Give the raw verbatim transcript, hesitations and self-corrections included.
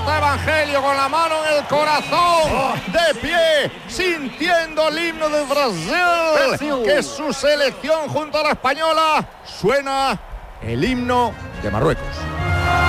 está Evangelio con la mano en el corazón, de pie, sintiendo el himno de Brasil, que es su selección junto a la española. Suena el himno de Marruecos.